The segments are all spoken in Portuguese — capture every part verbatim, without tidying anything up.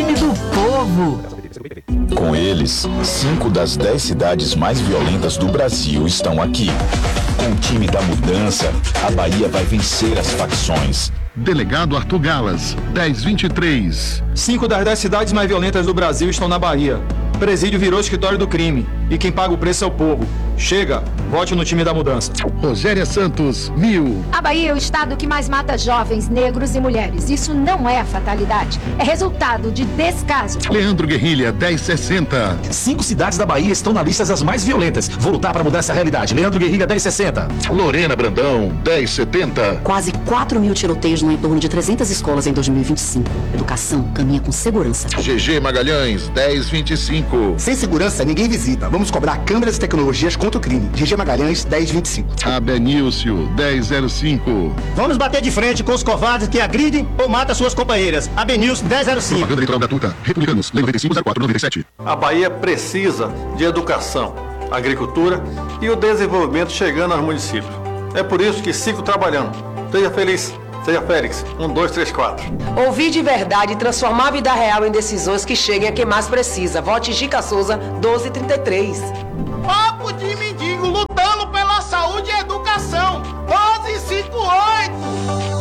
time do povo. Com eles, cinco das dez cidades mais violentas do Brasil estão aqui. Com o time da mudança, a Bahia vai vencer as facções. Delegado Arthur Galas, dez vinte e três. Cinco das dez cidades mais violentas do Brasil estão na Bahia. Presídio virou escritório do crime. E quem paga o preço é o povo. Chega, vote no time da mudança. Rogéria Santos, mil. A Bahia é o estado que mais mata jovens, negros e mulheres. Isso não é fatalidade, é resultado de descaso. Leandro Guerrilha, dez sessenta. Cinco cidades da Bahia estão na lista das mais violentas. Vou lutar para mudar essa realidade. Leandro Guerrilha, dez sessenta. Lorena Brandão, dez setenta. Quase quatro mil tiroteios no entorno de trezentas escolas em dois mil e vinte e cinco. Educação caminha com segurança. G G Magalhães, dez vinte e cinco. Sem segurança, ninguém visita. Vamos cobrar câmeras e tecnologias contra o crime. G G Magalhães, dez vinte e cinco. Abenilcio, dez zero cinco. Vamos bater de frente com os covardes que agridem ou matam suas companheiras. Abenilcio, dez zero cinco. Propaganda eleitoral gratuita. Republicanos, Lei noventa e cinco zero quatro noventa e sete. A Bahia precisa de educação, agricultura e o desenvolvimento chegando aos municípios. É por isso que sigo trabalhando. Seja feliz. Seja Félix, um, dois, três, quatro. Ouvir de verdade e transformar a vida real em decisões que cheguem a quem mais precisa. Vote Gica Souza, doze trinta e três. Papo de mendigo lutando pela saúde e educação. doze cinquenta e oito.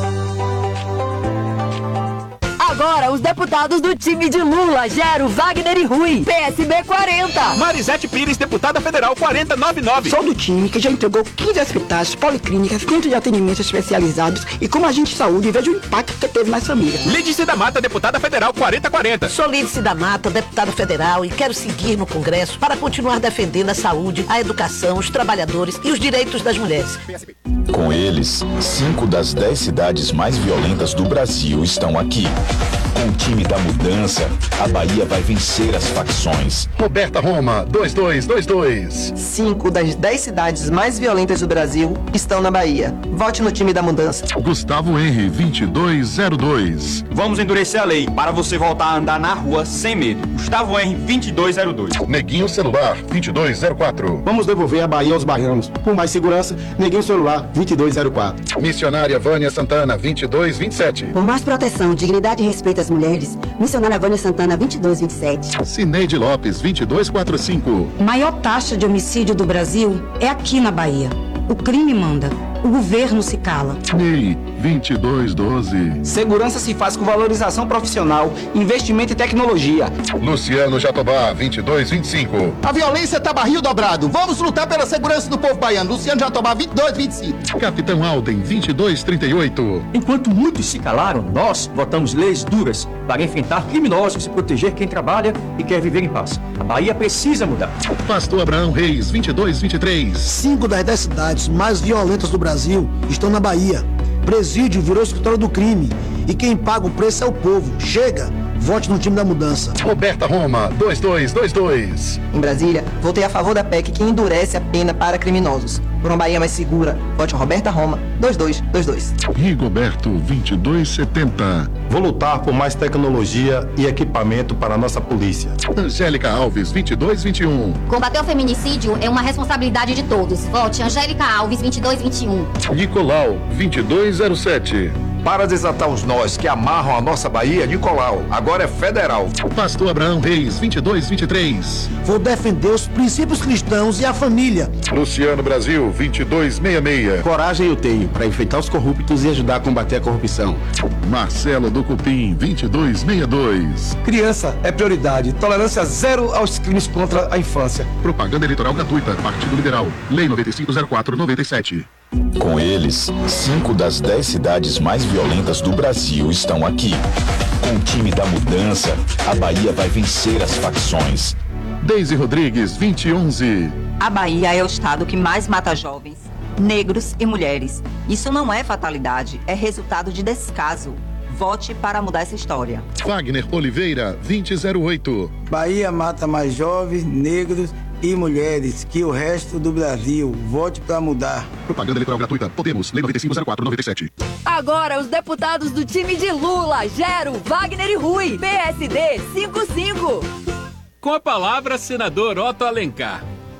Agora, os deputados do time de Lula, Gero, Wagner e Rui, P S B quarenta. Marisete Pires, deputada federal, quarenta noventa e nove. Sou do time que já entregou quinze hospitais, policlínicas, centros de atendimento especializados e como agente de saúde vejo o impacto que teve nas famílias. Lídice da Mata, deputada federal, quarenta quarenta. Sou Lídice da Mata, deputada federal e quero seguir no Congresso para continuar defendendo a saúde, a educação, os trabalhadores e os direitos das mulheres. Com eles, cinco das dez cidades mais violentas do Brasil estão aqui. Com o time da mudança, a Bahia vai vencer as facções. Roberta Roma, dois dois dois dois. Cinco das dez cidades mais violentas do Brasil estão na Bahia. Vote no time da mudança. Gustavo Henry, vinte e dois zero dois. Vamos endurecer a lei para você voltar a andar na rua sem medo. Gustavo Henry, vinte e dois zero dois. Neguinho Celular, vinte e dois zero quatro. Vamos devolver a Bahia aos baianos. Por mais segurança, Neguinho Celular, vinte e dois zero quatro. Missionária Vânia Santana, vinte e dois vinte e sete. Por mais proteção, dignidade e respeito às mulheres, Missionária Vânia Santana, vinte e dois vinte e sete. Cineide Lopes, vinte e dois quarenta e cinco. Maior taxa de homicídio do Brasil é aqui na Bahia. O crime manda, o governo se cala. Ney, vinte e dois doze. Segurança se faz com valorização profissional, investimento em tecnologia. Luciano Jatobá, vinte e dois vinte e cinco. A violência tá barril dobrado. Vamos lutar pela segurança do povo baiano. Luciano Jatobá, vinte e dois vinte e cinco. Capitão Alden, vinte e dois trinta e oito. Enquanto muitos se calaram, nós votamos leis duras para enfrentar criminosos e proteger quem trabalha e quer viver em paz. A Bahia precisa mudar. Pastor Abraão Reis, vinte e dois vinte e três. Cinco das dez cidades mais violentas do Brasil estão na Bahia. Presídio virou escritório do crime. E quem paga o preço é o povo. Chega! Vote no time da mudança. Roberta Roma, dois dois dois dois. Em Brasília, votei a favor da P E C que endurece a pena para criminosos. Por uma Bahia mais segura, vote Roberta Roma, dois dois dois dois. Rigoberto, vinte e dois setenta. Vou lutar por mais tecnologia e equipamento para a nossa polícia. Angélica Alves, vinte e dois vinte e um. Combater o feminicídio é uma responsabilidade de todos. Vote Angélica Alves, vinte e dois vinte e um. Nicolau, vinte e dois zero sete. Para desatar os nós que amarram a nossa Bahia, Nicolau, agora é federal. Pastor Abraão Reis, vinte e dois vinte e três. Vou defender os princípios cristãos e a família. Luciano Brasil, vinte e dois sessenta e seis. Coragem eu tenho para enfrentar os corruptos e ajudar a combater a corrupção. Marcelo do Cupim, vinte e dois sessenta e dois. Criança é prioridade. Tolerância zero aos crimes contra a infância. Propaganda eleitoral gratuita. Partido Liberal. Lei noventa e cinco zero quatro noventa e sete. Com eles, cinco das dez cidades mais violentas do Brasil estão aqui. Com o time da mudança, a Bahia vai vencer as facções. Deise Rodrigues, vinte e onze. A Bahia é o estado que mais mata jovens, negros e mulheres. Isso não é fatalidade, é resultado de descaso. Vote para mudar essa história. Wagner Oliveira, vinte zero oito. Bahia mata mais jovens, negros e mulheres que o resto do Brasil. Vote para mudar. Propaganda eleitoral gratuita. Podemos. Lei noventa e cinco zero quatro noventa e sete. Agora, os deputados do time de Lula, Gero, Wagner e Rui, P S D cinquenta e cinco. Com a palavra, senador Otto Alencar.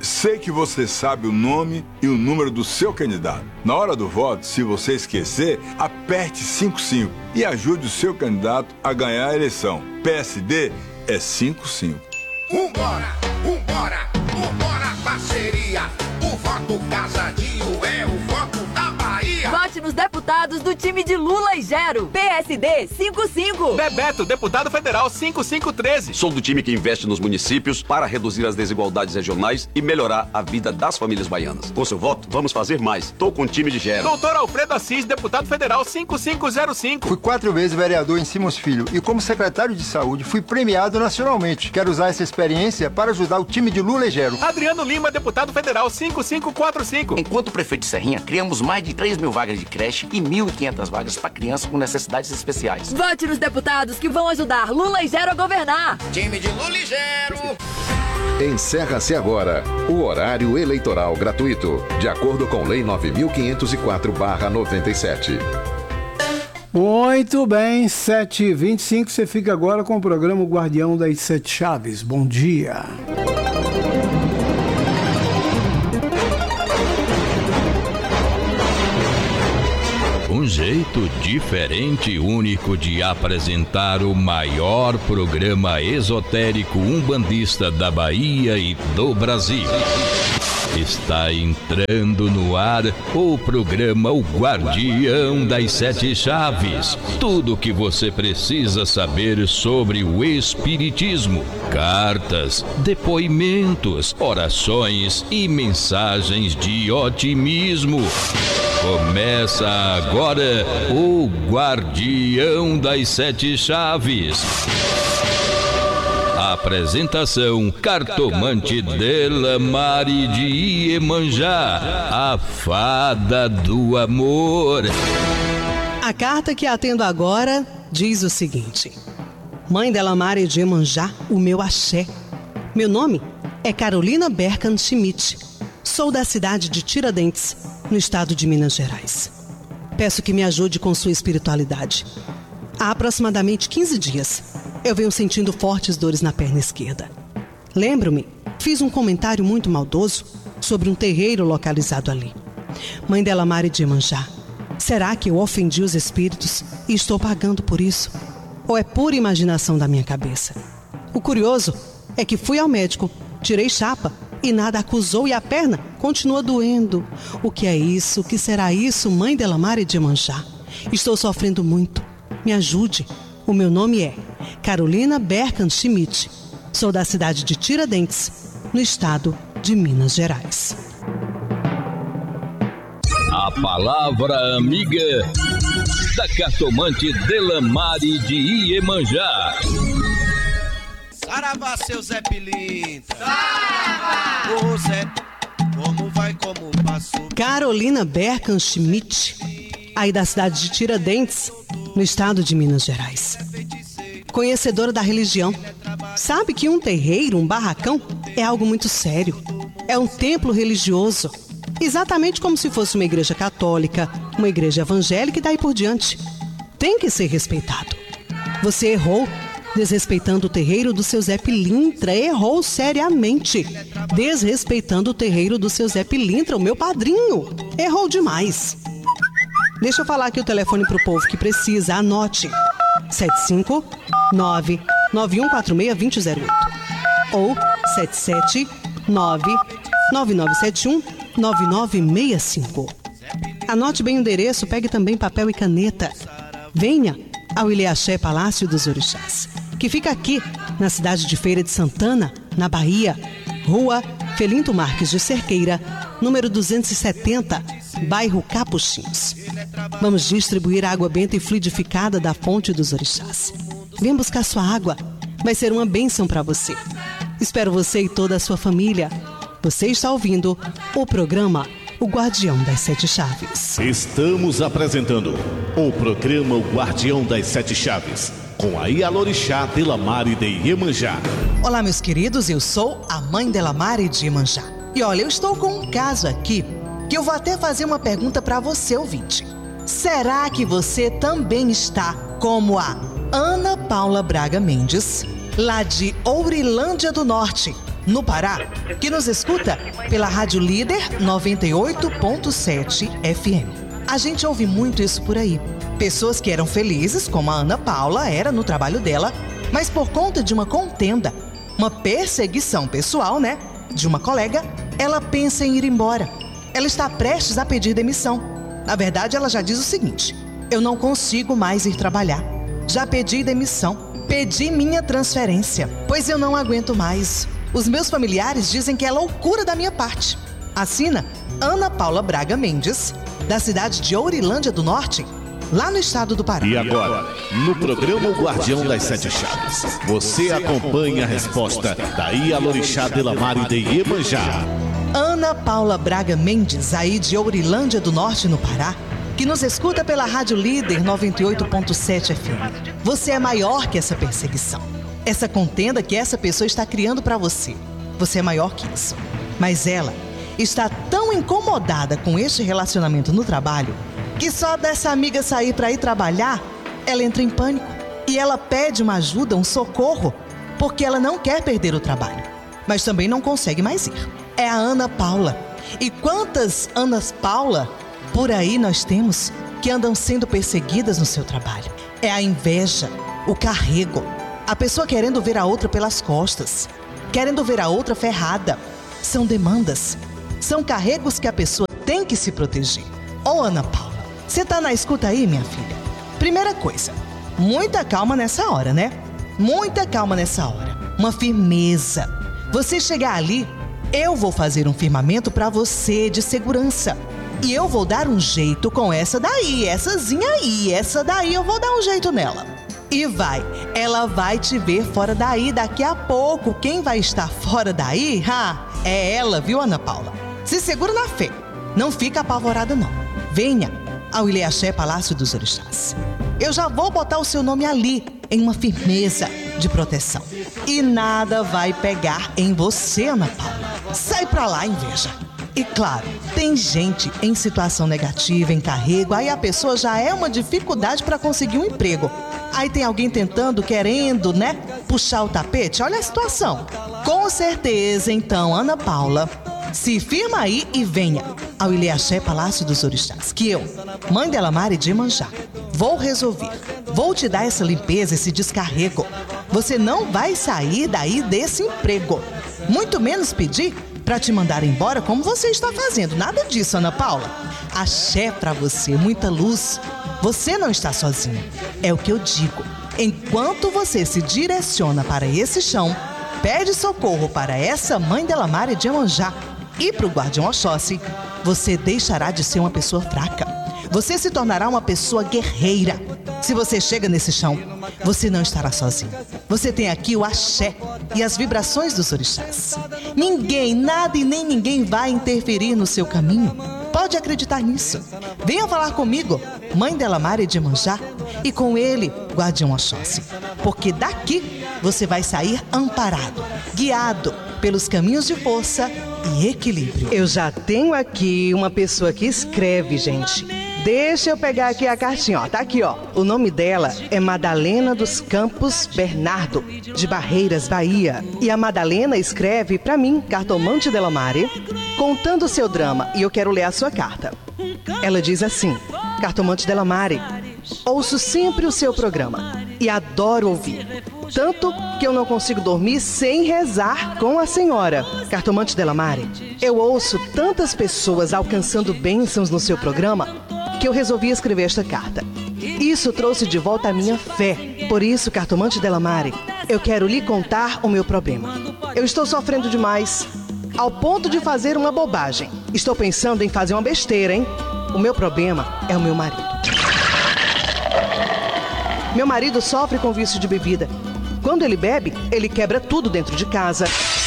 sei que você sabe o nome e o número do seu candidato. Na hora do voto, se você esquecer, aperte cinco cinco e ajude o seu candidato a ganhar a eleição. P S D é cinco cinco. Vambora, vambora, vambora, parceria. O voto casadinho é o voto da Bahia. Vote nos deputados do time de Lula e Gero. P S D cinco cinco. Bebeto, deputado federal cinco cinco um três. Sou do time que investe nos municípios para reduzir as desigualdades regionais e melhorar a vida das famílias baianas. Com seu voto, vamos fazer mais. Tô com o time de Gero. Doutor Alfredo Assis, deputado federal cinco cinco zero cinco. Fui quatro vezes vereador em Simões Filho e como secretário de saúde fui premiado nacionalmente. Quero usar essa experiência para ajudar o time de Lula e Gero. Adriano Lima, deputado federal cinco cinco quatro cinco. Enquanto prefeito de Serrinha, criamos mais de três mil vagas de creche e mil e quinhentas vagas para crianças com necessidades especiais. Vote nos deputados que vão ajudar Lula e Gero a governar. Time de Lula e Gero. Encerra-se agora o horário eleitoral gratuito, de acordo com Lei nove mil quinhentos e quatro barra noventa e sete. Muito bem, sete e vinte e cinco, você fica agora com o programa Guardião das Sete Chaves. Bom dia. Um jeito diferente e único de apresentar o maior programa esotérico umbandista da Bahia e do Brasil. Está entrando no ar o programa O Guardião das Sete Chaves. Tudo o que você precisa saber sobre o espiritismo. Cartas, depoimentos, orações e mensagens de otimismo. Começa agora o Guardião das Sete Chaves. Apresentação: Cartomante Delamare de Iemanjá, a fada do amor. A carta que atendo agora diz o seguinte: Mãe Delamare de Iemanjá, o meu axé. Meu nome é Carolina Berkan Schmidt. Sou da cidade de Tiradentes, no estado de Minas Gerais. Peço que me ajude com sua espiritualidade. Há aproximadamente quinze dias, eu venho sentindo fortes dores na perna esquerda. Lembro-me, fiz um comentário muito maldoso sobre um terreiro localizado ali. Mãe Delamare de Iemanjá, será que eu ofendi os espíritos e estou pagando por isso? Ou é pura imaginação da minha cabeça? O curioso é que fui ao médico, tirei chapa e nada acusou e a perna continua doendo. O que é isso? O que será isso, Mãe Delamare de Iemanjá? Estou sofrendo muito. Me ajude. O meu nome é Carolina Berkan Schmidt. Sou da cidade de Tiradentes, no estado de Minas Gerais. A palavra amiga da cartomante Delamare de Iemanjá. Saravá, seu Zé Pilintra. Saravá! Ô Zé, como vai, como passou? Carolina Berkan Schmidt, aí da cidade de Tiradentes, no estado de Minas Gerais. Conhecedora da religião, sabe que um terreiro, um barracão, é algo muito sério. É um templo religioso, exatamente como se fosse uma igreja católica, uma igreja evangélica e daí por diante. Tem que ser respeitado. Você errou desrespeitando o terreiro do seu Zé Pilintra. Errou seriamente. Desrespeitando o terreiro do seu Zé Pilintra, o meu padrinho. Errou demais. Deixa eu falar aqui o telefone pro povo que precisa. Anote. sete cinco nove nove um quatro seis dois zero zero oito ou sete sete nove nove nove sete um nove nove seis cinco. Anote bem o endereço, pegue também papel e caneta. Venha ao Ilhéaxé Palácio dos Orixás, que fica aqui na cidade de Feira de Santana, na Bahia, Rua Felinto Marques de Cerqueira, número duzentos e setenta, bairro Capuchinhos. Vamos distribuir água benta e fluidificada da fonte dos orixás. Vem buscar sua água, vai ser uma bênção para você. Espero você e toda a sua família. Você está ouvindo o programa O Guardião das Sete Chaves. Estamos apresentando o programa O Guardião das Sete Chaves, com a Ialorixá Delamare de Iemanjá. Olá, meus queridos, eu sou a Mãe Delamare de Iemanjá. E olha, eu estou com um caso aqui que eu vou até fazer uma pergunta para você, ouvinte. Será que você também está como a Ana Paula Braga Mendes, lá de Ourilândia do Norte, no Pará, que nos escuta pela Rádio Líder noventa e oito ponto sete F M. A gente ouve muito isso por aí. Pessoas que eram felizes, como a Ana Paula era no trabalho dela, mas por conta de uma contenda, uma perseguição pessoal, né, de uma colega, ela pensa em ir embora. Ela está prestes a pedir demissão. Na verdade, ela já diz o seguinte: eu não consigo mais ir trabalhar. Já pedi demissão. Pedi minha transferência, pois eu não aguento mais. Os meus familiares dizem que é loucura da minha parte. Assina Ana Paula Braga Mendes, da cidade de Ourilândia do Norte, lá no estado do Pará. E agora, no programa O Guardião das Sete Chaves, você acompanha a resposta da Ialorixá Delamare de Iemanjá. Ana Paula Braga Mendes, aí de Ourilândia do Norte, no Pará, que nos escuta pela Rádio Líder noventa e oito ponto sete F M. Você é maior que essa perseguição. Essa contenda que essa pessoa está criando para você. Você é maior que isso. Mas ela está tão incomodada com este relacionamento no trabalho que só dessa amiga sair para ir trabalhar, ela entra em pânico. E ela pede uma ajuda, um socorro, porque ela não quer perder o trabalho. Mas também não consegue mais ir. É a Ana Paula. E quantas Anas Paula por aí nós temos que andam sendo perseguidas no seu trabalho? É a inveja, o carrego, a pessoa querendo ver a outra pelas costas, querendo ver a outra ferrada. São demandas, são carregos que a pessoa tem que se proteger. Ô Ana Paula, você tá na escuta aí, minha filha? Primeira coisa, muita calma nessa hora, né? Muita calma nessa hora. Uma firmeza. Você chegar ali, eu vou fazer um firmamento para você de segurança. E eu vou dar um jeito com essa daí,essazinha aí, essa daí eu vou dar um jeito nela. E vai, ela vai te ver fora daí daqui a pouco. Quem vai estar fora daí, ha, é ela, viu, Ana Paula? Se segura na fé, não fica apavorada não. Venha ao Ileaxé Palácio dos Orixás. Eu já vou botar o seu nome ali, em uma firmeza de proteção. E nada vai pegar em você, Ana Paula. Sai pra lá, inveja. E claro, tem gente em situação negativa, em carrego, aí a pessoa já é uma dificuldade para conseguir um emprego. Aí tem alguém tentando, querendo, né, puxar o tapete. Olha a situação. Com certeza, então, Ana Paula, se firma aí e venha ao Ileaxé Palácio dos Orixás, que eu, mãe Delamare de Iemanjá, vou resolver. Vou te dar essa limpeza, esse descarrego. Você não vai sair daí desse emprego. Muito menos pedir para te mandar embora como você está fazendo. Nada disso, Ana Paula. Axé pra você, muita luz. Você não está sozinha. É o que eu digo. Enquanto você se direciona para esse chão, pede socorro para essa mãe Delamare de Iemanjá e para o Guardião Oxóssi, você deixará de ser uma pessoa fraca. Você se tornará uma pessoa guerreira. Se você chega nesse chão, você não estará sozinho. Você tem aqui o axé e as vibrações dos orixás. Ninguém, nada e nem ninguém vai interferir no seu caminho. Pode acreditar nisso. Venha falar comigo, mãe Delamare de Iemanjá, e com ele, Guardião Oxóssi. Porque daqui você vai sair amparado, guiado pelos caminhos de força e equilíbrio. Eu já tenho aqui uma pessoa que escreve, gente. Deixa eu pegar aqui a cartinha, ó. Tá aqui, ó. O nome dela é Madalena dos Campos Bernardo, de Barreiras, Bahia. E a Madalena escreve pra mim, cartomante Delamare, contando o seu drama. E eu quero ler a sua carta. Ela diz assim: cartomante Delamare, ouço sempre o seu programa e adoro ouvir. Tanto que eu não consigo dormir sem rezar com a senhora. Cartomante Delamare, eu ouço tantas pessoas alcançando bênçãos no seu programa que eu resolvi escrever esta carta. Isso trouxe de volta a minha fé. Por isso, cartomante Delamare, eu quero lhe contar o meu problema. Eu estou sofrendo demais, ao ponto de fazer uma bobagem. Estou pensando em fazer uma besteira, hein? O meu problema é o meu marido. Meu marido sofre com vício de bebida. Quando ele bebe, ele quebra tudo dentro de casa.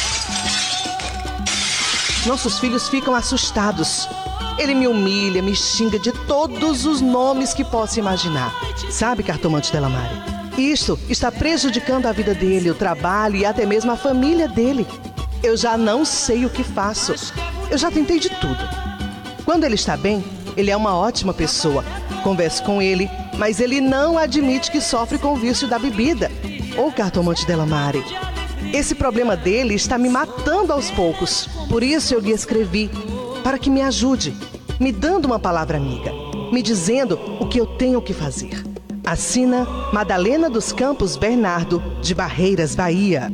Nossos filhos ficam assustados. Ele me humilha, me xinga de todos os nomes que possa imaginar. Sabe, cartomante Delamare? Isto está prejudicando a vida dele, o trabalho e até mesmo a família dele. Eu já não sei o que faço. Eu já tentei de tudo. Quando ele está bem, ele é uma ótima pessoa. Converso com ele, mas ele não admite que sofre com o vício da bebida. Ô, cartomante Delamare, Esse problema dele está me matando aos poucos. Por isso eu lhe escrevi, para que me ajude, me dando uma palavra amiga, me dizendo o que eu tenho que fazer. Assina Madalena dos Campos Bernardo, de Barreiras, Bahia.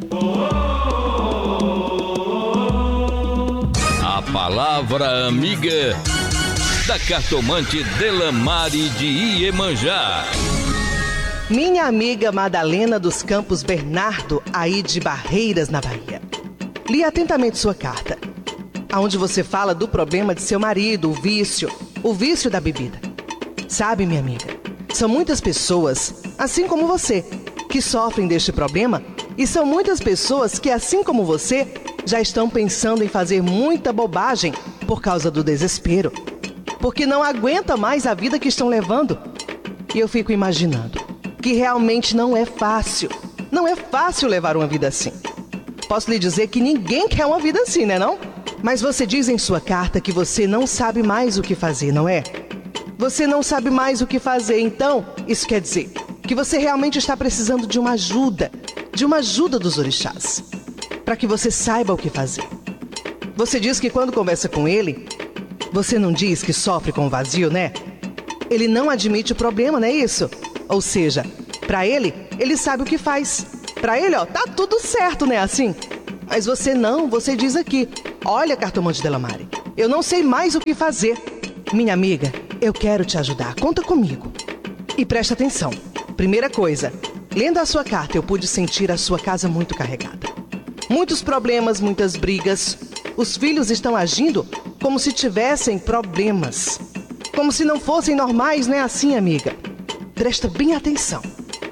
A palavra amiga da cartomante Delamare de Iemanjá. Minha amiga Madalena dos Campos Bernardo, aí de Barreiras, na Bahia. Li atentamente sua carta, onde você fala do problema de seu marido, o vício, o vício da bebida. Sabe, minha amiga, são muitas pessoas, assim como você, que sofrem deste problema, e são muitas pessoas que, assim como você, já estão pensando em fazer muita bobagem por causa do desespero, porque não aguenta mais a vida que estão levando. E eu fico imaginando que realmente não é fácil, não é fácil levar uma vida assim. Posso lhe dizer que ninguém quer uma vida assim, né não? Mas você diz em sua carta que você não sabe mais o que fazer, não é? Você não sabe mais o que fazer, então isso quer dizer que você realmente está precisando de uma ajuda, de uma ajuda dos orixás, para que você saiba o que fazer. Você diz que quando conversa com ele, você não diz que sofre com o vazio, né? Ele não admite o problema, não é isso? Ou seja, para ele, ele sabe o que faz. Para ele, ó, tá tudo certo, né, assim? Mas você não, você diz aqui, olha, cartomante Delamare, eu não sei mais o que fazer. Minha amiga, eu quero te ajudar, conta comigo. E presta atenção, primeira coisa, lendo a sua carta eu pude sentir a sua casa muito carregada. Muitos problemas, muitas brigas. Os filhos estão agindo como se tivessem problemas. Como se não fossem normais, não é assim, amiga? Presta bem atenção.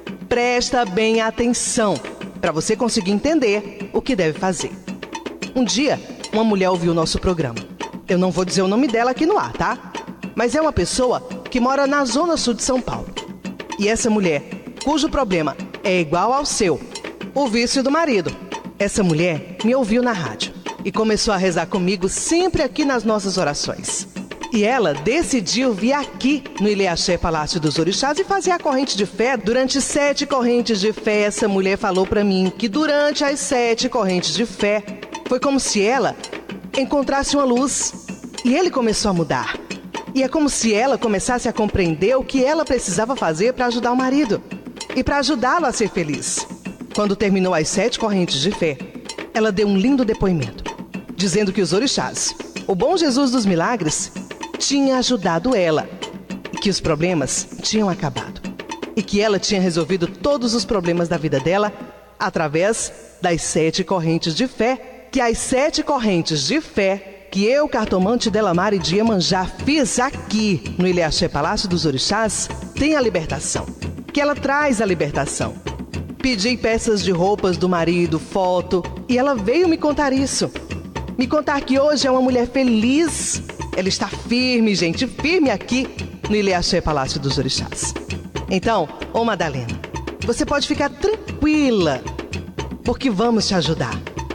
Presta bem atenção, para você conseguir entender o que deve fazer. Um dia, uma mulher ouviu o nosso programa. Eu não vou dizer o nome dela aqui no ar, tá? Mas é uma pessoa que mora na zona sul de São Paulo. E essa mulher, cujo problema é igual ao seu, o vício do marido. Essa mulher me ouviu na rádio e começou a rezar comigo sempre aqui nas nossas orações. E ela decidiu vir aqui no Ilhéaxé Palácio dos Orixás e fazer a corrente de fé. Durante sete correntes de fé, essa mulher falou pra mim que durante as sete correntes de fé, foi como se ela encontrasse uma luz. E ele começou a mudar. E é como se ela começasse a compreender o que ela precisava fazer para ajudar o marido. E para ajudá-lo a ser feliz. Quando terminou as sete correntes de fé, ela deu um lindo depoimento, dizendo que os orixás, o bom Jesus dos milagres, tinha ajudado ela e que os problemas tinham acabado e que ela tinha resolvido todos os problemas da vida dela através das sete correntes de fé, que as sete correntes de fé que eu, cartomante Delamare de Iemanjá, fiz aqui no Ilhéaxé Palácio dos Orixás, tem a libertação, que ela traz a libertação. Pedi peças de roupas do marido, foto, e ela veio me contar isso. Me contar que hoje é uma mulher feliz. Ela está firme, gente, firme aqui no Ilhéaxé Palácio dos Orixás. Então, ô Madalena, você pode ficar tranquila, porque vamos te ajudar.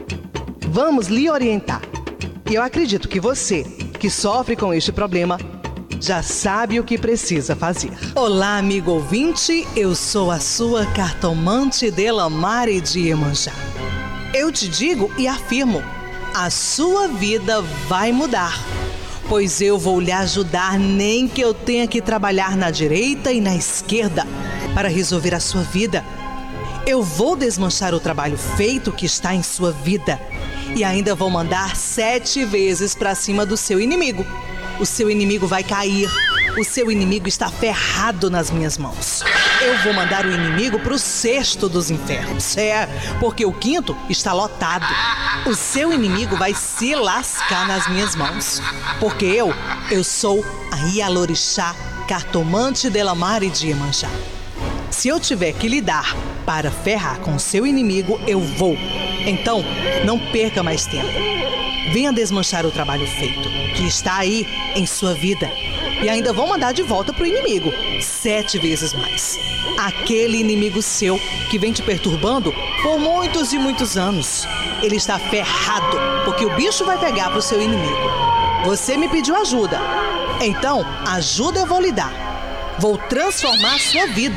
Vamos lhe orientar. E eu acredito que você, que sofre com este problema, já sabe o que precisa fazer. Olá, amigo ouvinte, eu sou a sua cartomante Delamare de Iemanjá. Eu te digo e afirmo, a sua vida vai mudar, pois eu vou lhe ajudar, nem que eu tenha que trabalhar na direita e na esquerda para resolver a sua vida. Eu vou desmanchar o trabalho feito que está em sua vida e ainda vou mandar sete vezes para cima do seu inimigo. O seu inimigo vai cair. O seu inimigo está ferrado nas minhas mãos. Eu vou mandar o inimigo para o sexto dos infernos. É, porque o quinto está lotado. O seu inimigo vai se lascar nas minhas mãos. Porque eu, eu sou a Ialorixá, cartomante Delamare de Iemanjá. Se eu tiver que lidar para ferrar com o seu inimigo, eu vou. Então, não perca mais tempo. Venha desmanchar o trabalho feito, que está aí em sua vida. E ainda vou mandar de volta pro inimigo, sete vezes mais. Aquele inimigo seu que vem te perturbando por muitos e muitos anos. Ele está ferrado, porque o bicho vai pegar pro seu inimigo. Você me pediu ajuda. Então, ajuda eu vou lhe dar. Vou transformar a sua vida.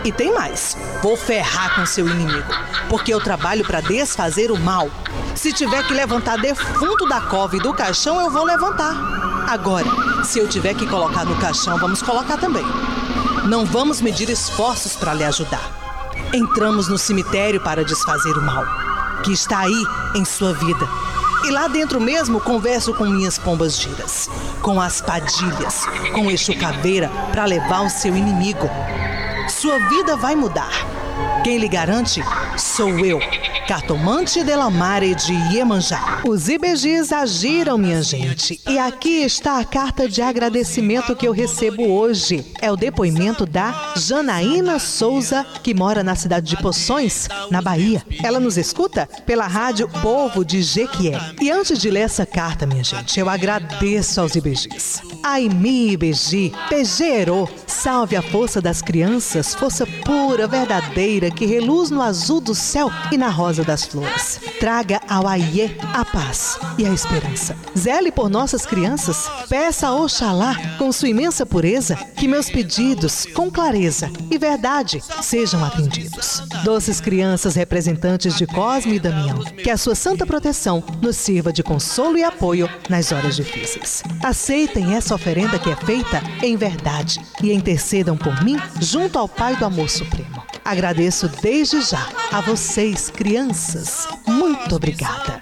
E tem mais. Vou ferrar com seu inimigo, porque eu trabalho para desfazer o mal. Se tiver que levantar defunto da cova e do caixão, eu vou levantar. Agora, se eu tiver que colocar no caixão, vamos colocar também. Não vamos medir esforços para lhe ajudar. Entramos no cemitério para desfazer o mal, que está aí em sua vida. E lá dentro mesmo converso com minhas pombas giras, com as padilhas, com Exu Caveira para levar o seu inimigo. Sua vida vai mudar. Quem lhe garante sou eu, Cartomante Delamare de Iemanjá. Os I B Gs agiram, minha gente. E aqui está a carta de agradecimento que eu recebo hoje. É o depoimento da Janaína Souza, que mora na cidade de Poções, na Bahia. Ela nos escuta pela rádio Povo de Jequié. E antes de ler essa carta, minha gente, eu agradeço aos I B Gs. Aimi I B G, Pejero, salve a força das crianças, força pura, verdadeira, que reluz no azul do céu e na rosa das flores. Traga ao Aiê a paz e a esperança. Zele por nossas crianças, peça a Oxalá, com sua imensa pureza, que meus pedidos, com clareza e verdade, sejam atendidos. Doces crianças representantes de Cosme e Damião, que a sua santa proteção nos sirva de consolo e apoio nas horas difíceis. Aceitem essa oferenda que é feita em verdade e intercedam por mim junto ao Pai do Amor Supremo. Agradeço desde já a vocês, crianças. Muito obrigada.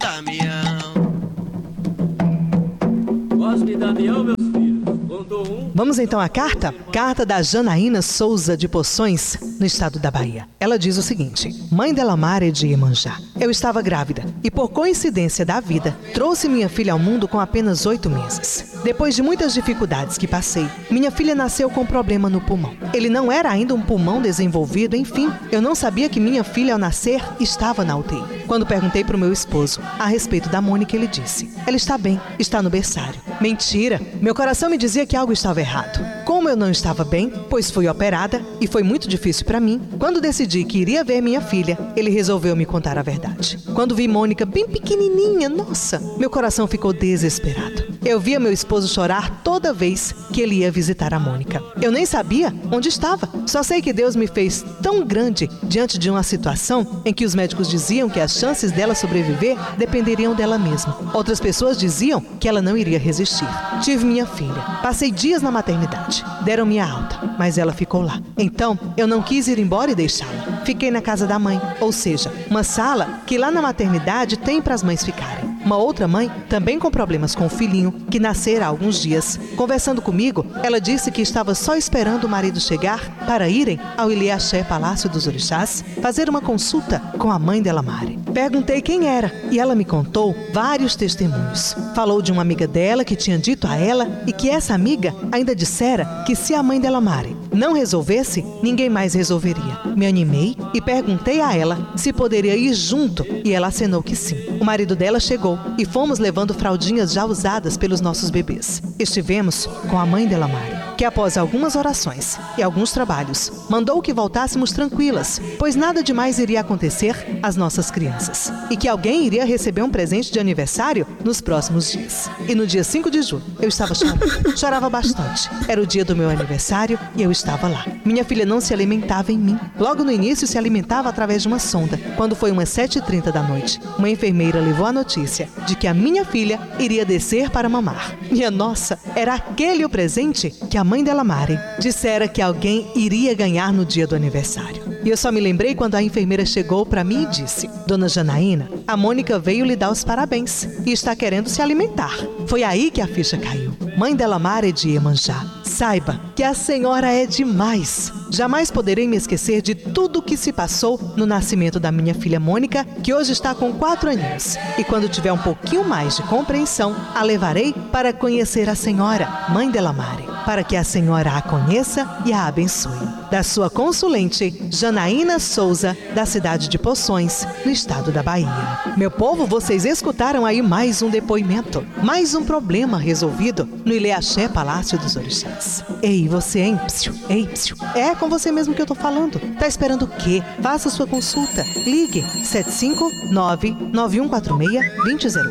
Cosme e Damião, meus filhos, contou um. Vamos então à carta? Carta da Janaína Souza de Poções, no estado da Bahia. Ela diz o seguinte: Mãe Delamare de Iemanjá, eu estava grávida e, por coincidência da vida, trouxe minha filha ao mundo com apenas oito meses. Depois de muitas dificuldades que passei, minha filha nasceu com problema no pulmão. Ele não era ainda um pulmão desenvolvido, enfim, eu não sabia que minha filha, ao nascer, estava na U T I. Quando perguntei para o meu esposo a respeito da Mônica, ele disse: ela está bem, está no berçário. Mentira! Meu coração me dizia que algo estava errado. Como eu não estava bem, pois fui operada e foi muito difícil para mim, quando decidi que iria ver minha filha, ele resolveu me contar a verdade. Quando vi Mônica bem pequenininha, nossa, meu coração ficou desesperado. Eu via meu esposo chorar toda vez que ele ia visitar a Mônica. Eu nem sabia onde estava. Só sei que Deus me fez tão grande diante de uma situação em que os médicos diziam que as chances dela sobreviver dependeriam dela mesma. Outras pessoas diziam que ela não iria resistir. Tive minha filha. Passei dias na maternidade. Deram minha alta, mas ela ficou lá. Então, eu não quis ir embora e deixá-la. Fiquei na casa da mãe, ou seja, uma sala que lá na maternidade tem para as mães ficarem. Uma outra mãe, também com problemas com o filhinho, que nascera há alguns dias. Conversando comigo, ela disse que estava só esperando o marido chegar para irem ao Ilê-Axé Palácio dos Orixás fazer uma consulta com a mãe Delamare. Perguntei quem era e ela me contou vários testemunhos. Falou de uma amiga dela que tinha dito a ela e que essa amiga ainda dissera que se a mãe Delamare não resolvesse, ninguém mais resolveria. Me animei e perguntei a ela se poderia ir junto e ela acenou que sim. O marido dela chegou e fomos levando fraldinhas já usadas pelos nossos bebês. Estivemos com a mãe Delamare, que após algumas orações e alguns trabalhos, mandou que voltássemos tranquilas, pois nada demais iria acontecer às nossas crianças, e que alguém iria receber um presente de aniversário nos próximos dias. E no dia cinco de julho, eu estava chorando. Chorava bastante. Era o dia do meu aniversário e eu estava lá. Minha filha não se alimentava em mim. Logo no início se alimentava através de uma sonda. Quando foi umas sete e trinta da noite, uma enfermeira levou a notícia de que a minha filha iria descer para mamar. Minha nossa, era aquele o presente que a mãe Delamare dissera que alguém iria ganhar no dia do aniversário. E eu só me lembrei quando a enfermeira chegou para mim e disse: Dona Janaína, a Mônica veio lhe dar os parabéns e está querendo se alimentar. Foi aí que a ficha caiu. Mãe Delamare de Iemanjá, saiba que a senhora é demais. Jamais poderei me esquecer de tudo o que se passou no nascimento da minha filha Mônica, que hoje está com quatro aninhos. E quando tiver um pouquinho mais de compreensão, a levarei para conhecer a senhora, Mãe Delamare, para que a senhora a conheça e a abençoe. Da sua consulente, Janaína Souza, da cidade de Poções, no estado da Bahia. Meu povo, vocês escutaram aí mais um depoimento, mais um problema resolvido no Ilê-Axé Palácio dos Orixás. Ei, você, hein? Psiu, ei, psiu. É com você mesmo que eu tô falando. Tá esperando o quê? Faça sua consulta. Ligue sete cinco nove, nove um quatro seis, dois zero zero oito.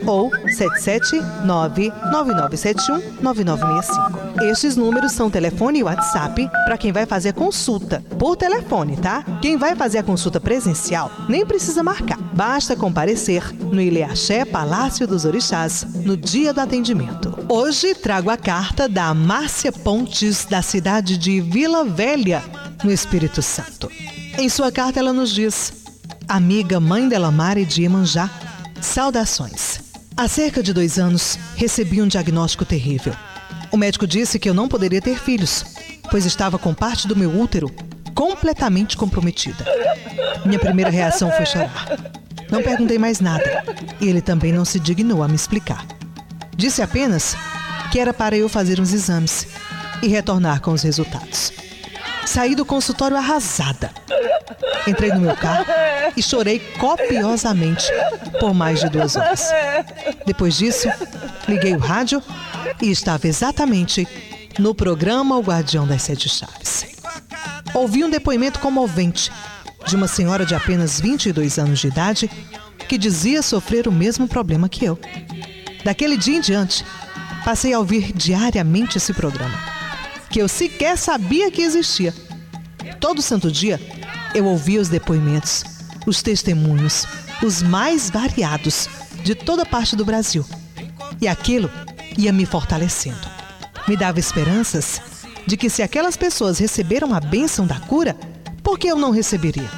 ou sete sete nove, nove nove sete um, nove nove seis cinco. Estes números são telefone e WhatsApp para quem vai fazer a consulta por telefone, tá? Quem vai fazer a consulta presencial nem precisa marcar. Basta comparecer no Ileaxé Palácio dos Orixás no dia do atendimento. Hoje trago a carta da Márcia Pontes, da cidade de Vila Velha, no Espírito Santo. Em sua carta ela nos diz: amiga Mãe Delamare de Iemanjá, saudações. Há cerca de dois anos recebi um diagnóstico terrível. O médico disse que eu não poderia ter filhos, pois estava com parte do meu útero completamente comprometida. Minha primeira reação foi chorar. Não perguntei mais nada e ele também não se dignou a me explicar. Disse apenas que era para eu fazer uns exames e retornar com os resultados. Saí do consultório arrasada. Entrei no meu carro e chorei copiosamente por mais de duas horas. Depois disso, liguei o rádio e estava exatamente no programa O Guardião das Sete Chaves. Ouvi um depoimento comovente de uma senhora de apenas vinte e dois anos de idade que dizia sofrer o mesmo problema que eu. Daquele dia em diante, passei a ouvir diariamente esse programa, que eu sequer sabia que existia. Todo santo dia, eu ouvia os depoimentos, os testemunhos, os mais variados, de toda parte do Brasil. E aquilo ia me fortalecendo. Me dava esperanças de que se aquelas pessoas receberam a bênção da cura, por que eu não receberia?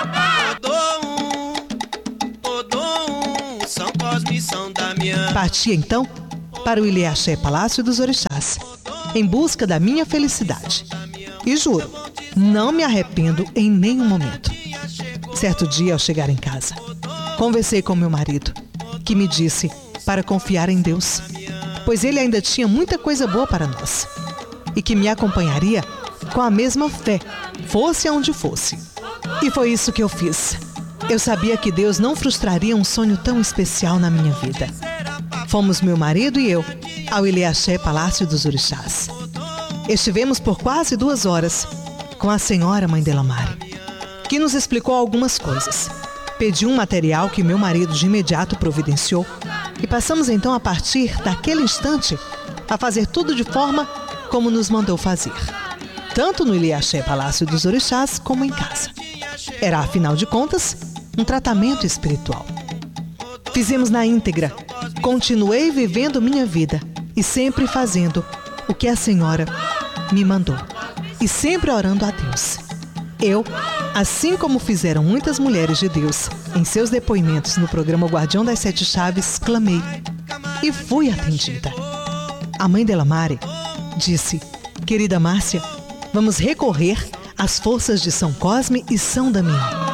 Parti então para o Ileaxé Palácio dos Orixás, em busca da minha felicidade. E juro, não me arrependo em nenhum momento. Certo dia, ao chegar em casa, conversei com meu marido, que me disse para confiar em Deus, pois ele ainda tinha muita coisa boa para nós, e que me acompanharia com a mesma fé, fosse aonde fosse. E foi isso que eu fiz. Eu sabia que Deus não frustraria um sonho tão especial na minha vida. Fomos meu marido e eu ao Ileaxé Palácio dos Orixás. Estivemos por quase duas horas com a senhora Mãe Delamare, que nos explicou algumas coisas. Pedi um material que meu marido de imediato providenciou e passamos então a partir daquele instante a fazer tudo de forma como nos mandou fazer, tanto no Ileaxé Palácio dos Orixás como em casa. Era, afinal de contas, um tratamento espiritual. Fizemos na íntegra, continuei vivendo minha vida e sempre fazendo o que a senhora me mandou, e sempre orando a Deus. Eu, assim como fizeram muitas mulheres de Deus em seus depoimentos no programa Guardião das Sete Chaves, clamei e fui atendida. A Mãe Delamare disse: querida Márcia, vamos recorrer às forças de São Cosme e São Damião.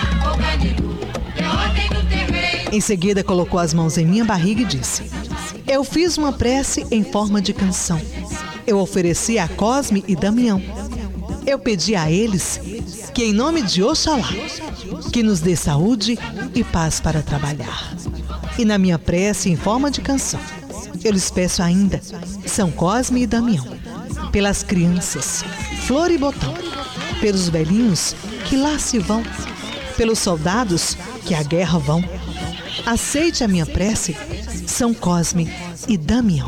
Em seguida, colocou as mãos em minha barriga e disse: eu fiz uma prece em forma de canção. Eu ofereci a Cosme e Damião. Eu pedi a eles que, em nome de Oxalá, que nos dê saúde e paz para trabalhar. E na minha prece em forma de canção, eu lhes peço ainda, São Cosme e Damião, pelas crianças, flor e botão, pelos velhinhos que lá se vão, pelos soldados que à guerra vão. Aceite a minha prece, São Cosme e Damião.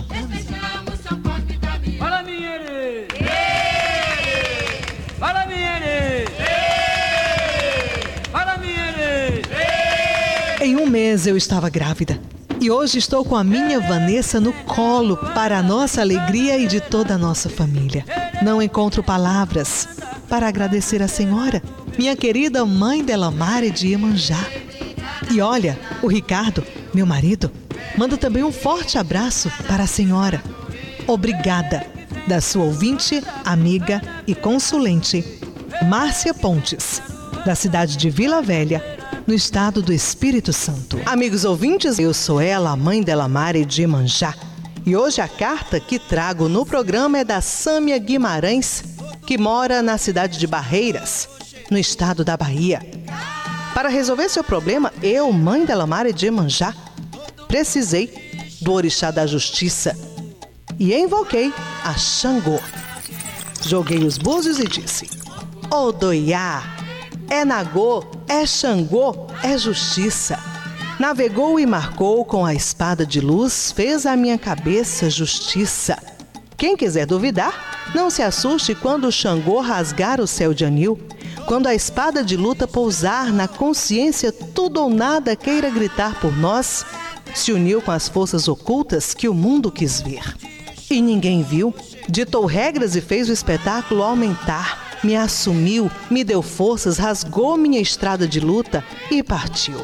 Em um mês eu estava grávida e hoje estou com a minha Vanessa no colo, para a nossa alegria e de toda a nossa família. Não encontro palavras para agradecer a senhora, minha querida Mãe Delamare de Iemanjá. E olha, o Ricardo, meu marido, manda também um forte abraço para a senhora. Obrigada, da sua ouvinte, amiga e consulente, Márcia Pontes, da cidade de Vila Velha, no estado do Espírito Santo. Amigos ouvintes, eu sou ela, a Mãe Delamare de Iemanjá. E hoje a carta que trago no programa é da Sâmia Guimarães, que mora na cidade de Barreiras, no estado da Bahia. Para resolver seu problema, eu, Mãe Delamare de Iemanjá, precisei do Orixá da Justiça e invoquei a Xangô. Joguei os búzios e disse: Odoiá, é Nagô, é Xangô, é Justiça. Navegou e marcou com a espada de luz, fez à minha cabeça justiça. Quem quiser duvidar, não se assuste quando Xangô rasgar o céu de anil, quando a espada de luta pousar na consciência, tudo ou nada queira gritar por nós, se uniu com as forças ocultas que o mundo quis ver. E ninguém viu, ditou regras e fez o espetáculo aumentar, me assumiu, me deu forças, rasgou minha estrada de luta e partiu.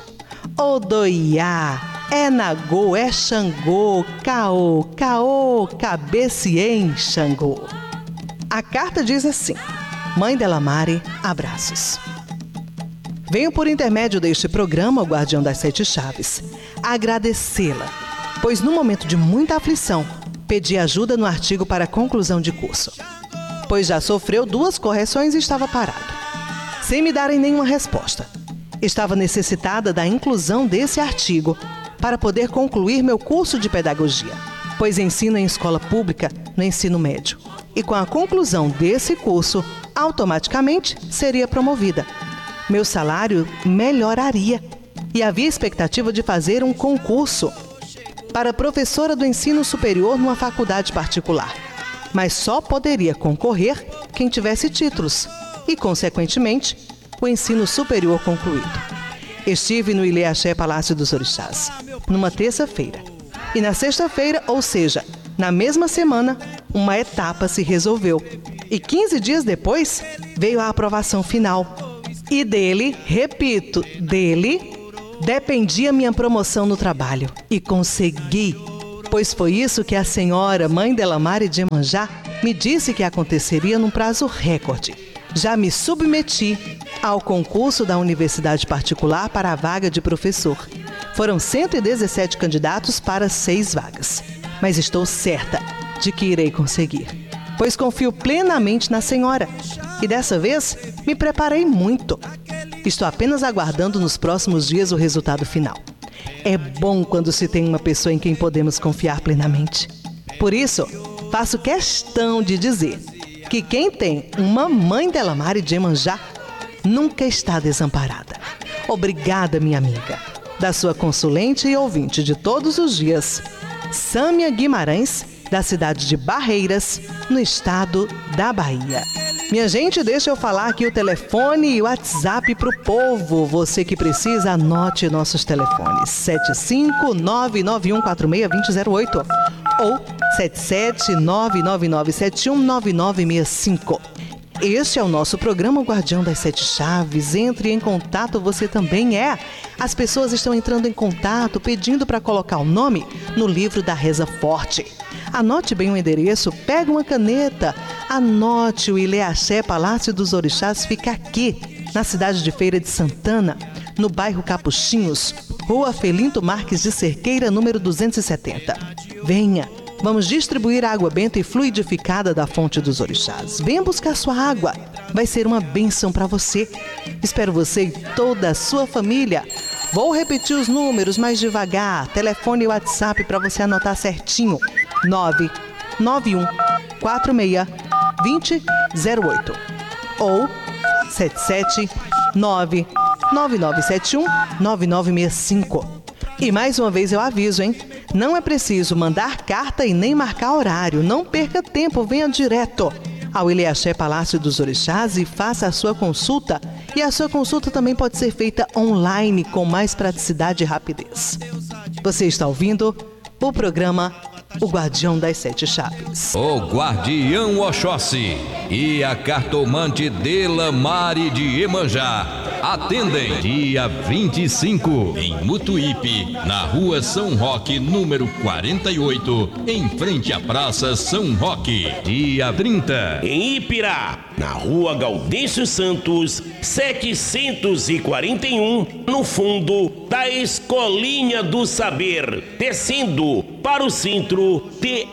Odoiá, é Nagô, é Xangô, Caô, Caô, cabeciem Xangô. A carta diz assim: Mãe Delamare, abraços. Venho por intermédio deste programa, o Guardião das Sete Chaves, agradecê-la, pois no momento de muita aflição, pedi ajuda no artigo para conclusão de curso, pois já sofreu duas correções e estava parado, sem me darem nenhuma resposta. Estava necessitada da inclusão desse artigo para poder concluir meu curso de pedagogia, pois ensino em escola pública no ensino médio. E com a conclusão desse curso, automaticamente seria promovida. Meu salário melhoraria e havia expectativa de fazer um concurso para professora do ensino superior numa faculdade particular, mas só poderia concorrer quem tivesse títulos e, consequentemente, o ensino superior concluído. Estive no Ileaxé Palácio dos Orixás, numa terça-feira. E na sexta-feira, ou seja, na mesma semana, uma etapa se resolveu. E quinze dias depois, veio a aprovação final. E dele, repito, dele, dependia minha promoção no trabalho. E consegui, pois foi isso que a senhora, mãe Delamare de Iemanjá, me disse que aconteceria num prazo recorde. Já me submeti ao concurso da universidade particular para a vaga de professor. Foram cento e dezessete candidatos para seis vagas. Mas estou certa de que irei conseguir, pois confio plenamente na senhora. E dessa vez, me preparei muito. Estou apenas aguardando nos próximos dias o resultado final. É bom quando se tem uma pessoa em quem podemos confiar plenamente. Por isso, faço questão de dizer que quem tem uma mãe Delamare de Iemanjá nunca está desamparada. Obrigada, minha amiga, da sua consulente e ouvinte de todos os dias, Sâmia Guimarães, da cidade de Barreiras, no estado da Bahia. Minha gente, deixa eu falar aqui o telefone e o WhatsApp para o povo. Você que precisa, anote nossos telefones: sete cinco nove nove um quatro seis dois zero zero oito ou sete sete nove nove nove sete um nove nove seis cinco. Este é o nosso programa Guardião das Sete Chaves. Entre em contato, você também é. As pessoas estão entrando em contato, pedindo para colocar o nome no livro da Reza Forte. Anote bem o endereço, pega uma caneta, anote. O Ileaxé Palácio dos Orixás fica aqui, na cidade de Feira de Santana, no bairro Capuchinhos, Rua Felinto Marques de Cerqueira, número duzentos e setenta. Venha, vamos distribuir água benta e fluidificada da fonte dos orixás. Venha buscar sua água, vai ser uma bênção para você. Espero você e toda a sua família. Vou repetir os números mais devagar, telefone e WhatsApp para você anotar certinho: nove nove um quatro seis dois zero zero oito ou sete sete nove nove nove sete um nove nove seis cinco. E mais uma vez eu aviso, hein? Não é preciso mandar carta e nem marcar horário. Não perca tempo, venha direto ao Ileaxé Palácio dos Orixás e faça a sua consulta. E a sua consulta também pode ser feita online com mais praticidade e rapidez. Você está ouvindo o programa O Guardião das Sete Chaves. O Guardião Oxóssi e a cartomante Delamare de Iemanjá atendem dia vinte e cinco em Mutuípe, na rua São Roque, número quarenta e oito, em frente à Praça São Roque. Dia trinta em Ipirá, na rua Gaudêncio Santos, setecentos e quarenta e um, no fundo da Escolinha do Saber, descendo para o centro de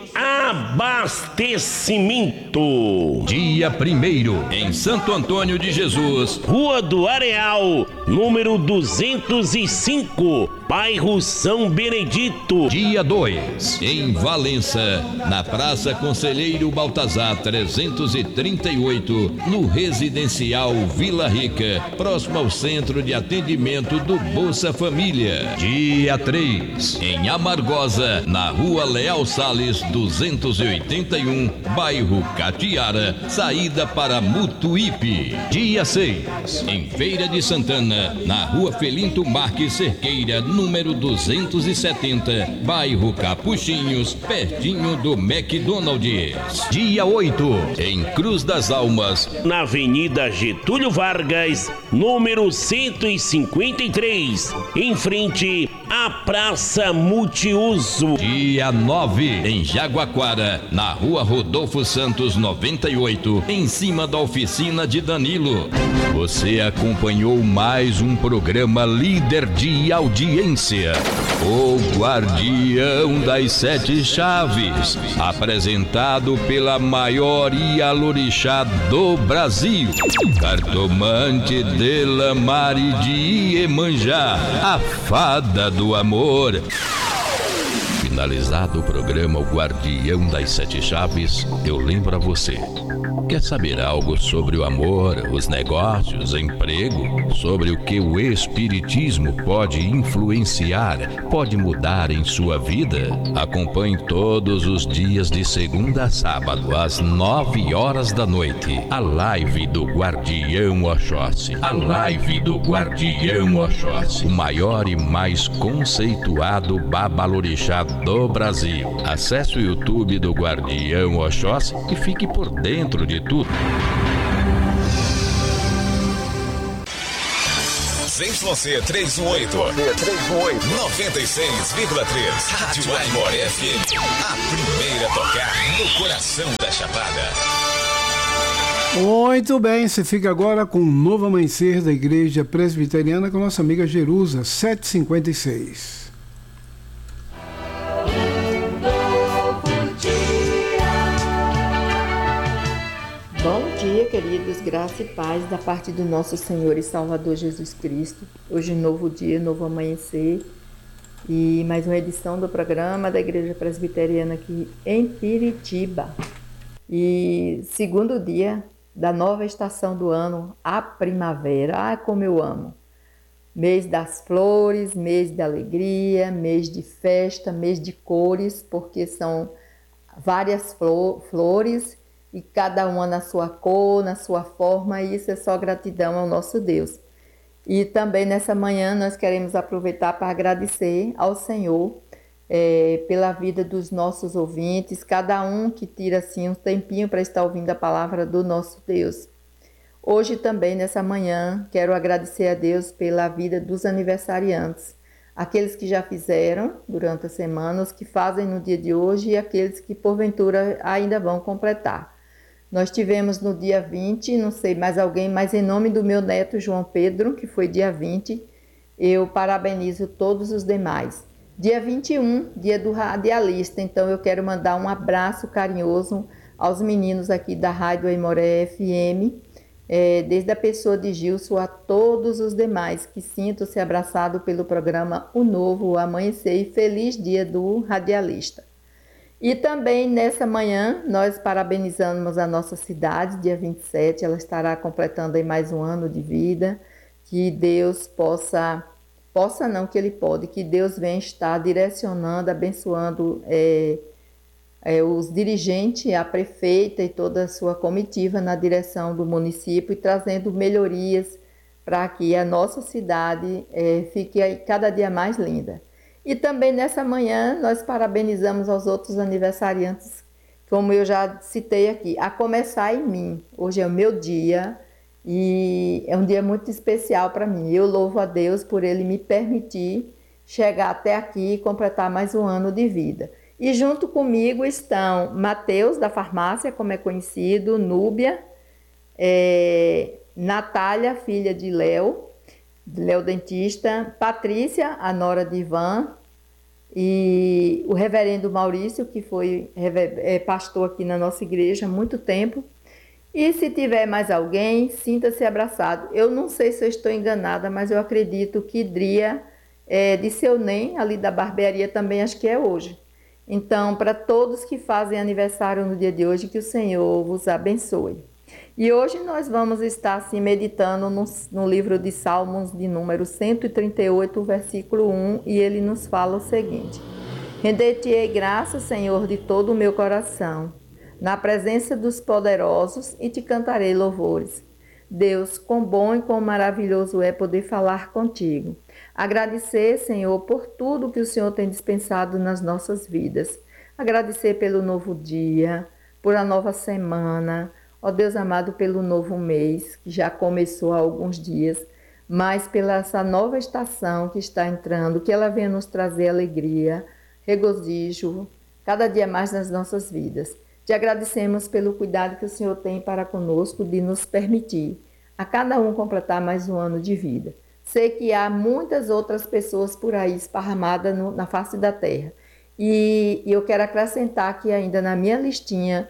abastecimento. Dia primeiro em Santo Antônio de Jesus, Rua do Areal, número duzentos e cinco, bairro São Benedito. Dia dois em Valença, na Praça Conselheiro Baltazar trezentos e trinta e oito, no Residencial Vila Rica, próximo ao Centro de Atendimento do Bolsa Família. família. Dia três, em Amargosa, na Rua Leal Salles, duzentos e oitenta e um, bairro Catiara, saída para Mutuípe. Dia seis, em Feira de Santana, na Rua Felinto Marques Cerqueira, número duzentos e setenta, bairro Capuchinhos, pertinho do McDonald's. Dia oito, em Cruz das Almas, na Avenida Getúlio Vargas, número cento e cinquenta e três, em frente à Praça Multiuso. Dia nove, em Jaguaquara, na Rua Rodolfo Santos noventa e oito, em cima da oficina de Danilo. Você acompanhou mais um programa líder de audiência, o Guardião das Sete Chaves, apresentado pela maior Ialorixá do Brasil, Cartomante Delamare de Iemanjá, a fada do amor. Finalizado o programa O Guardião das Sete Chaves, eu lembro a você. Quer saber algo sobre o amor, os negócios, emprego? Sobre o que o Espiritismo pode influenciar, pode mudar em sua vida? Acompanhe todos os dias de segunda a sábado, às nove horas da noite, a live do Guardião Oxóssi. A live do Guardião Oxóssi, o maior e mais conceituado babalorixá do Brasil. Acesse o YouTube do Guardião Oxóssi e fique por dentro de tudo. Z trezentos e dezoito, noventa e seis vírgula três, Rádio Aimoré F M, a primeira a tocar no coração da Chapada. Muito bem, você fica agora com o Novo Amanhecer da Igreja Presbiteriana com a nossa amiga Jerusa, setecentos e cinquenta e seis. Bom dia, queridos, graça e paz da parte do nosso Senhor e Salvador Jesus Cristo. Hoje, novo dia, novo amanhecer e mais uma edição do programa da Igreja Presbiteriana aqui em Piritiba. E segundo dia da nova estação do ano, a primavera. Ah, como eu amo! Mês das flores, mês da alegria, mês de festa, mês de cores, porque são várias flores e cada uma na sua cor, na sua forma, e isso é só gratidão ao nosso Deus. E também nessa manhã nós queremos aproveitar para agradecer ao Senhor é, pela vida dos nossos ouvintes, cada um que tira assim um tempinho para estar ouvindo a palavra do nosso Deus. Hoje também nessa manhã quero agradecer a Deus pela vida dos aniversariantes, aqueles que já fizeram durante a semana, os que fazem no dia de hoje e aqueles que porventura ainda vão completar. Nós tivemos no dia vinte, não sei mais alguém, mas em nome do meu neto João Pedro, que foi dia vinte, eu parabenizo todos os demais. Dia vinte e um, dia do radialista, então eu quero mandar um abraço carinhoso aos meninos aqui da Rádio Aimoré F M, é, desde a pessoa de Gilson a todos os demais que sintam-se abraçados pelo programa O Novo o Amanhecer e feliz dia do radialista. E também nessa manhã nós parabenizamos a nossa cidade, dia vinte e sete, ela estará completando aí mais um ano de vida, que Deus possa, possa não que Ele pode, que Deus venha estar direcionando, abençoando é, é, os dirigentes, a prefeita e toda a sua comitiva na direção do município e trazendo melhorias para que a nossa cidade é, fique aí cada dia mais linda. E também nessa manhã nós parabenizamos aos outros aniversariantes, como eu já citei aqui, a começar em mim. Hoje é o meu dia e é um dia muito especial para mim. Eu louvo a Deus por Ele me permitir chegar até aqui e completar mais um ano de vida. E junto comigo estão Mateus, da farmácia, como é conhecido, Núbia, é, Natália, filha de Léo, Léo Dentista, Patrícia, a nora de Ivan, e o reverendo Maurício, que foi é, pastor aqui na nossa igreja há muito tempo. E se tiver mais alguém, sinta-se abraçado. Eu não sei se eu estou enganada, mas eu acredito que Dria, é, de Seu Nem, ali da barbearia, também acho que é hoje. Então, para todos que fazem aniversário no dia de hoje, que o Senhor vos abençoe. E hoje nós vamos estar assim, meditando no, no livro de Salmos de número cento e trinta e oito, versículo um, e ele nos fala o seguinte: Render-te-ei graças, Senhor, de todo o meu coração, na presença dos poderosos, e te cantarei louvores. Deus, quão bom e quão maravilhoso é poder falar contigo. Agradecer, Senhor, por tudo que o Senhor tem dispensado nas nossas vidas. Agradecer pelo novo dia, por a nova semana, ó Deus amado, pelo novo mês, que já começou há alguns dias, mas pela essa nova estação que está entrando, que ela venha nos trazer alegria, regozijo, cada dia mais nas nossas vidas. Te agradecemos pelo cuidado que o Senhor tem para conosco de nos permitir a cada um completar mais um ano de vida. Sei que há muitas outras pessoas por aí esparramadas no, na face da terra. E, e eu quero acrescentar aqui ainda na minha listinha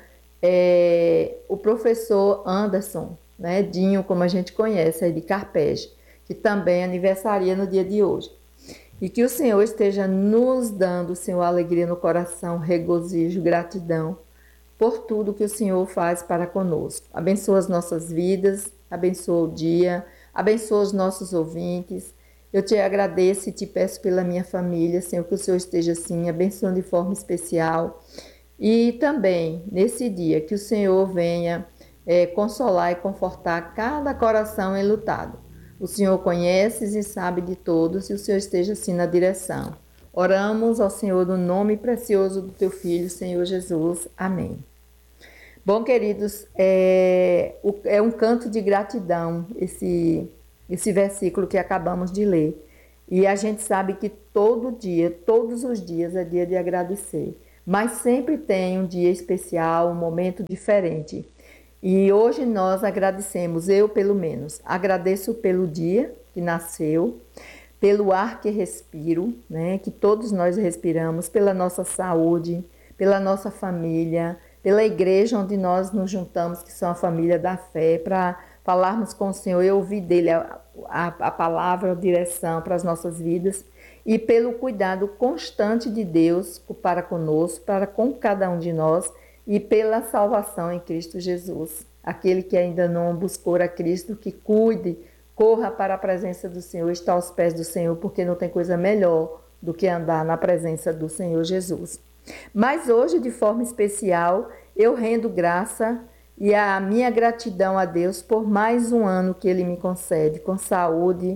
é, o professor Anderson, né, Dinho, como a gente conhece, aí de Carpege, que também aniversaria no dia de hoje. E que o Senhor esteja nos dando, Senhor, alegria no coração, regozijo, gratidão por tudo que o Senhor faz para conosco. Abençoa as nossas vidas, abençoa o dia, abençoa os nossos ouvintes. Eu te agradeço e te peço pela minha família, Senhor, que o Senhor esteja assim, abençoando de forma especial. E também, nesse dia, que o Senhor venha é, consolar e confortar cada coração enlutado. O Senhor conhece e sabe de todos, e o Senhor esteja assim na direção. Oramos ao Senhor no nome precioso do teu Filho, Senhor Jesus. Amém. Bom, queridos, é, é um canto de gratidão esse, esse versículo que acabamos de ler. E a gente sabe que todo dia, todos os dias é dia de agradecer. Mas sempre tem um dia especial, um momento diferente. E hoje nós agradecemos, eu pelo menos, agradeço pelo dia que nasceu, pelo ar que respiro, né, que todos nós respiramos, pela nossa saúde, pela nossa família, pela igreja onde nós nos juntamos, que são a família da fé, para falarmos com o Senhor e ouvir dele a, a, a palavra, a direção para as nossas vidas, e pelo cuidado constante de Deus para conosco, para com cada um de nós, e pela salvação em Cristo Jesus. Aquele que ainda não buscou a Cristo, que cuide, corra para a presença do Senhor, está aos pés do Senhor, porque não tem coisa melhor do que andar na presença do Senhor Jesus. Mas hoje, de forma especial, eu rendo graça e a minha gratidão a Deus por mais um ano que Ele me concede, com saúde,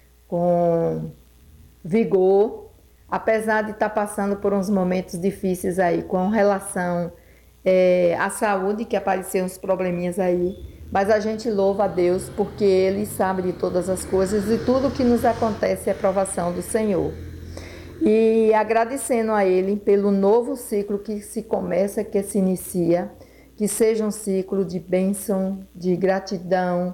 com vigor, apesar de estar passando por uns momentos difíceis aí, com relação é, à saúde, que apareceram uns probleminhas aí, mas a gente louva a Deus porque Ele sabe de todas as coisas e tudo que nos acontece é aprovação do Senhor. E agradecendo a Ele pelo novo ciclo que se começa, que se inicia, que seja um ciclo de bênção, de gratidão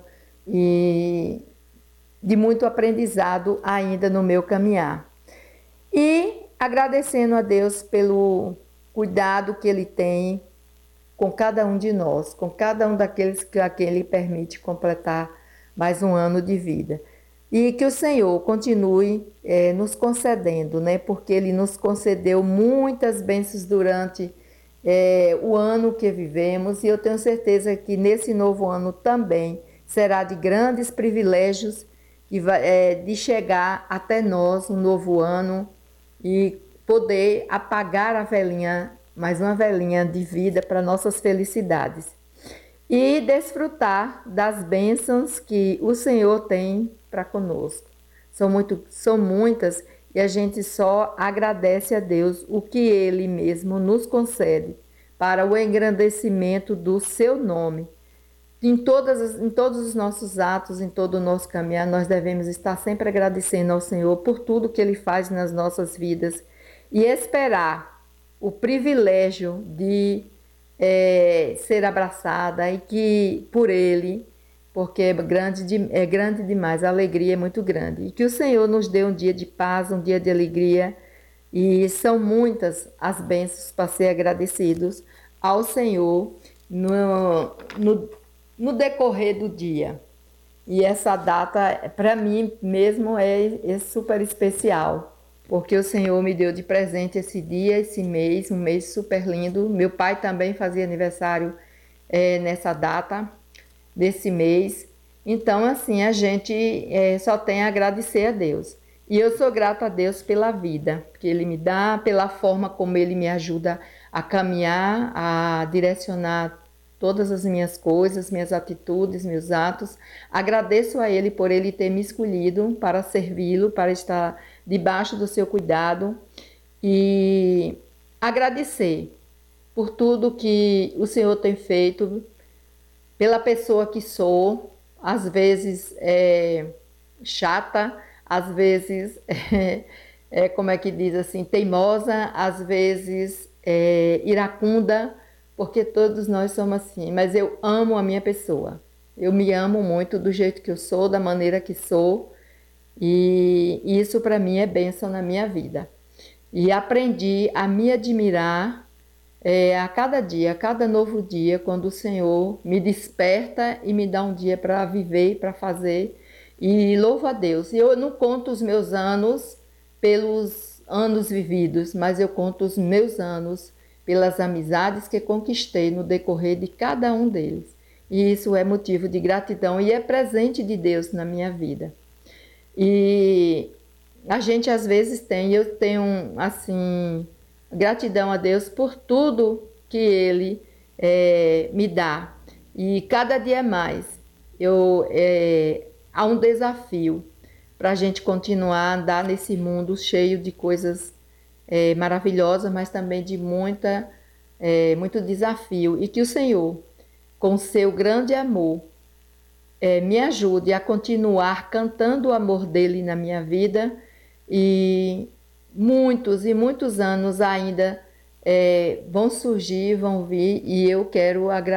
e de muito aprendizado ainda no meu caminhar. E agradecendo a Deus pelo cuidado que Ele tem com cada um de nós, com cada um daqueles que a quem Ele permite completar mais um ano de vida. E que o Senhor continue é, nos concedendo, né? Porque Ele nos concedeu muitas bênçãos durante é, o ano que vivemos, e eu tenho certeza que nesse novo ano também será de grandes privilégios que vai, é, de chegar até nós um novo ano e poder apagar a velhinha, mais uma velhinha de vida para nossas felicidades. E desfrutar das bênçãos que o Senhor tem para conosco. São, muito, são muitas e a gente só agradece a Deus o que Ele mesmo nos concede para o engrandecimento do seu nome. Em, todas, em todos os nossos atos, em todo o nosso caminhar, nós devemos estar sempre agradecendo ao Senhor por tudo que Ele faz nas nossas vidas e esperar o privilégio de é, ser abraçada e que por Ele, porque é grande, de, é grande demais, a alegria é muito grande. E que o Senhor nos dê um dia de paz, um dia de alegria, e são muitas as bênçãos para ser agradecidos ao Senhor no, no, no decorrer do dia. E essa data, para mim mesmo, é, é super especial, porque o Senhor me deu de presente esse dia, esse mês, um mês super lindo. Meu pai também fazia aniversário é, nessa data, desse mês. Então, assim, a gente é, só tem a agradecer a Deus. E eu sou grata a Deus pela vida que Ele me dá, pela forma como Ele me ajuda a caminhar, a direcionar todas as minhas coisas, minhas atitudes, meus atos. Agradeço a Ele por Ele ter me escolhido para servi-lo, para estar debaixo do seu cuidado. E agradecer por tudo que o Senhor tem feito, pela pessoa que sou, às vezes é, chata, às vezes, é, é, como é que diz assim, teimosa, às vezes é, iracunda, porque todos nós somos assim. Mas eu amo a minha pessoa. Eu me amo muito do jeito que eu sou, da maneira que sou. E isso para mim é bênção na minha vida. E aprendi a me admirar é, a cada dia, a cada novo dia, quando o Senhor me desperta e me dá um dia para viver, para fazer. E louvo a Deus. Eu não conto os meus anos pelos anos vividos, mas eu conto os meus anos pelas amizades que conquistei no decorrer de cada um deles. E isso é motivo de gratidão e é presente de Deus na minha vida. E a gente às vezes tem, eu tenho assim, gratidão a Deus por tudo que Ele é, me dá. E cada dia mais eu... É, há um desafio para a gente continuar a andar nesse mundo cheio de coisas é, maravilhosas, mas também de muita, é, muito desafio. E que o Senhor, com seu grande amor, é, me ajude a continuar cantando o amor dele na minha vida. E muitos e muitos anos ainda é, vão surgir, vão vir, e eu quero agradecer.